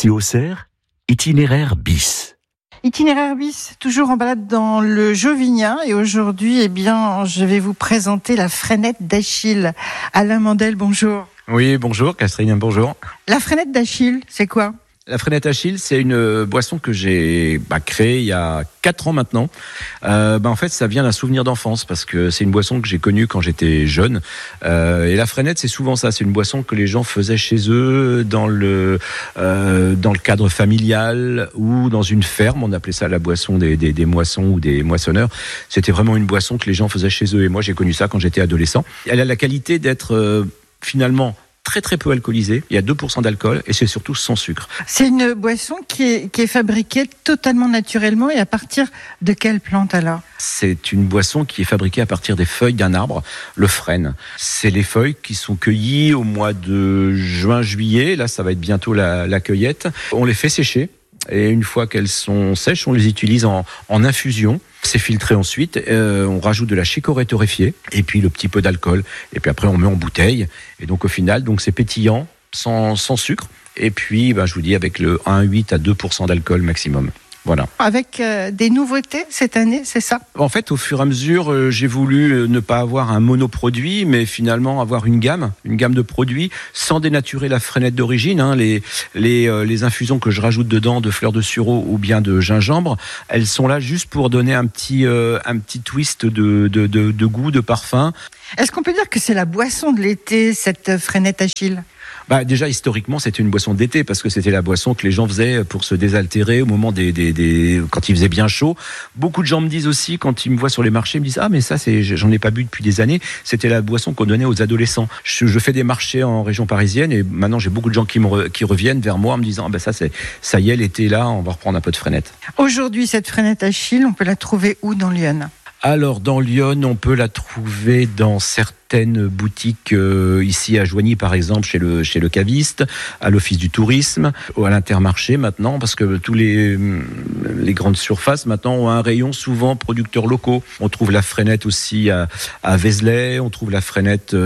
Ici Auxerre, itinéraire bis. Itinéraire bis, toujours en balade dans le Jovinien. Et aujourd'hui, je vais vous présenter la fresnette d'Achille. Alain Mandel, bonjour. Oui, bonjour, Catherine, bonjour. La fresnette d'Achille, c'est quoi ? La fresnette Achille, c'est une boisson que j'ai créée il y a 4 ans maintenant. En fait, ça vient d'un souvenir d'enfance parce que c'est une boisson que j'ai connue quand j'étais jeune. Et la fresnette, c'est souvent ça. C'est une boisson que les gens faisaient chez eux dans le cadre familial ou dans une ferme. On appelait ça la boisson des moissons ou des moissonneurs. C'était vraiment une boisson que les gens faisaient chez eux. Et moi, j'ai connu ça quand j'étais adolescent. Elle a la qualité d'être finalement très très peu alcoolisé, il y a 2% d'alcool et c'est surtout sans sucre. C'est une boisson qui est fabriquée totalement naturellement et à partir de quelle plante alors ? C'est une boisson qui est fabriquée à partir des feuilles d'un arbre, le frêne. C'est les feuilles qui sont cueillies au mois de juin-juillet, là ça va être bientôt la cueillette. On les fait sécher. Et une fois qu'elles sont sèches, on les utilise en infusion. C'est filtré ensuite. On rajoute de la chicorée torréfiée et puis le petit peu d'alcool. Et puis après, on met en bouteille. Et donc au final, c'est pétillant, sans sucre. Et puis, je vous dis, avec le 1,8 à 2% d'alcool maximum. Voilà. Avec des nouveautés cette année, c'est ça ? En fait, au fur et à mesure, j'ai voulu ne pas avoir un monoproduit, mais finalement avoir une gamme de produits, sans dénaturer la fresnette d'origine. Les infusions que je rajoute dedans de fleurs de sureau ou bien de gingembre, elles sont là juste pour donner un petit twist de goût, de parfum. Est-ce qu'on peut dire que c'est la boisson de l'été, cette fresnette Achille ? Déjà, historiquement, c'était une boisson d'été parce que c'était la boisson que les gens faisaient pour se désaltérer au moment quand il faisait bien chaud. Beaucoup de gens me disent aussi, quand ils me voient sur les marchés, ils me disent « Ah, mais ça, j'en ai pas bu depuis des années. » C'était la boisson qu'on donnait aux adolescents. Je fais des marchés en région parisienne et maintenant, j'ai beaucoup de gens qui reviennent vers moi en me disant « ça y est, l'été est là, on va reprendre un peu de fresnette. » Aujourd'hui, cette fresnette Achille, on peut la trouver où dans Lyon ? Alors, dans Lyon, on peut la trouver dans certaines boutiques, ici à Joigny par exemple, chez le caviste, à l'office du tourisme, à l'Intermarché maintenant, parce que tous les grandes surfaces maintenant ont un rayon souvent producteurs locaux. On trouve la fresnette aussi à Vézelay, on trouve la fresnette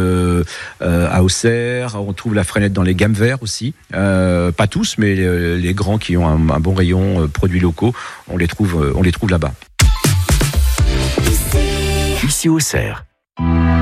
à Auxerre, on trouve la fresnette dans les gammes verts aussi. Pas tous, mais les grands qui ont un bon rayon produits locaux, on les trouve là-bas. Ici Auxerre.